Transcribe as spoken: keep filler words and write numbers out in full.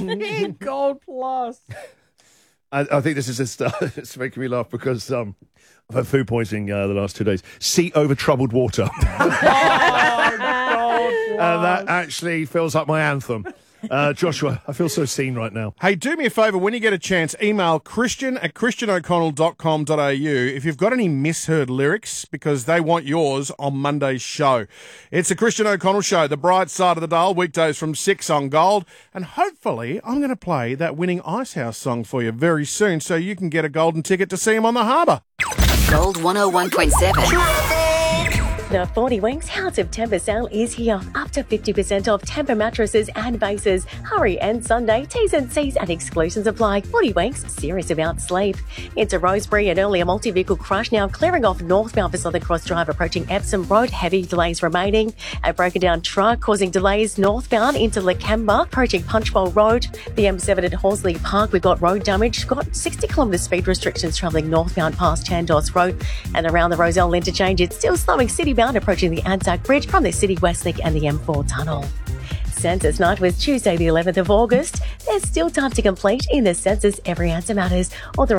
Gold Plus. I, I think this is just, uh, it's making me laugh because um, I've had food poisoning uh, the last two days. Seat over troubled water. Oh, uh, that actually feels like my anthem. Uh, Joshua, I feel so seen right now. Hey, do me a favour, when you get a chance, email christian at christian o'connell dot com dot a u if you've got any misheard lyrics, because they want yours on Monday's show. It's the Christian O'Connell Show, the bright side of the dial, weekdays from six on Gold, and hopefully I'm going to play that winning Icehouse song for you very soon so you can get a golden ticket to see him on the harbour. Gold one oh one point seven. The forty Winks House of Temper sale is here. Up to fifty percent off Temper mattresses and bases. Hurry and Sunday. T's and C's and exclusions apply. forty Winks, serious about sleep. Into Rosebery, an earlier multi-vehicle crash now clearing off northbound for Southern Cross Drive approaching Epsom Road. Heavy delays remaining. A broken down truck causing delays northbound into Lakemba approaching Punchbowl Road. The M seven at Horsley Park, we've got road damage. Got sixty kilometre speed restrictions travelling northbound past Chandos Road. And around the Roselle interchange, it's still slowing city bound approaching the Anzac Bridge from the City Westlink and the M four tunnel. Census night was Tuesday the eleventh of August. There's still time to complete in the census. Every answer matters. Author